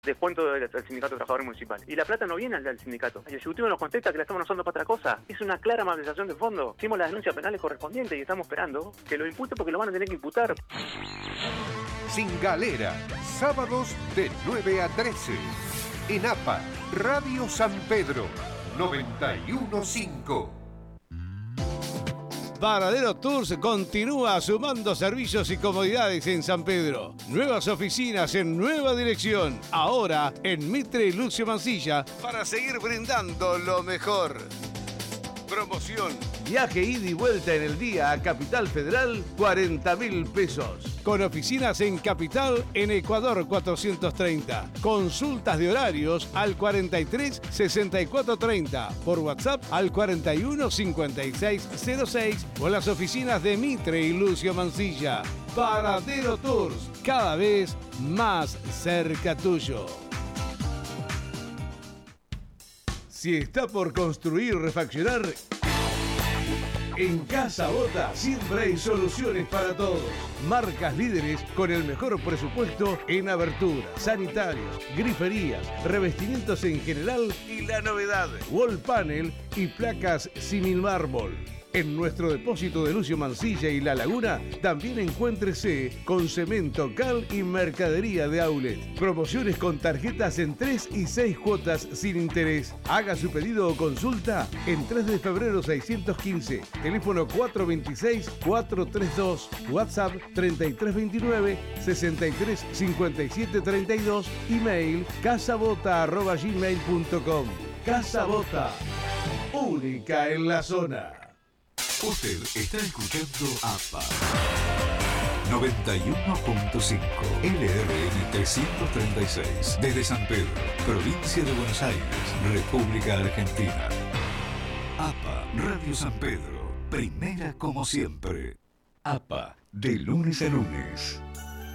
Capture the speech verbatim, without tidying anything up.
descuento del, del sindicato de trabajadores municipal. Y la plata no viene al, al sindicato. El ejecutivo nos contesta que la estamos usando para otra cosa. Es una clara malversación de fondo. Hicimos las denuncias penales correspondientes y estamos esperando que lo impute porque lo van a tener que imputar. Sin Galera, sábados de nueve a trece. En A P A, Radio San Pedro, noventa y uno punto cinco. Varadero Tours continúa sumando servicios y comodidades en San Pedro. Nuevas oficinas en nueva dirección. Ahora en Mitre y Lucio Mansilla para seguir brindando lo mejor. Promoción. Viaje ida y vuelta en el día a Capital Federal, cuarenta mil pesos. Con oficinas en Capital, en Ecuador cuatrocientos treinta. Consultas de horarios al cuarenta y tres sesenta y cuatro treinta. Por WhatsApp al cuarenta y uno cincuenta y seis cero seis o las oficinas de Mitre y Lucio Mansilla. Varadero Tours, cada vez más cerca tuyo. Si está por construir o refaccionar, en Casa Bota siempre hay soluciones para todos. Marcas líderes con el mejor presupuesto en aberturas, sanitarios, griferías, revestimientos en general y la novedad, wall panel y placas simil mármol. En nuestro depósito de Lucio Mansilla y La Laguna también encuéntrese con cemento, cal y mercadería de outlet. Promociones con tarjetas en tres y seis cuotas sin interés. Haga su pedido o consulta en tres de febrero seiscientos quince. Teléfono cuatro veintiséis cuatrocientos treinta y dos. WhatsApp treinta y tres veintinueve sesenta y tres cincuenta y siete treinta y dos. Email casabota arroba gmail punto com. Casa Bota, única en la zona. Usted está escuchando A P A noventa y uno punto cinco L R N trescientos treinta y seis desde San Pedro, provincia de Buenos Aires, República Argentina. A P A Radio San Pedro, primera como siempre. A P A de lunes a lunes.